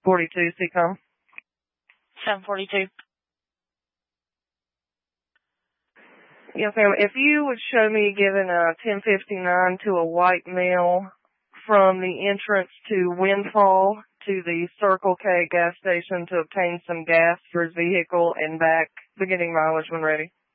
42 Seacom. 742. Yes, ma'am. If you would show me giving a 1059 to a white male from the entrance to Windfall to the Circle K gas station to obtain some gas for his vehicle and back, beginning mileage when ready.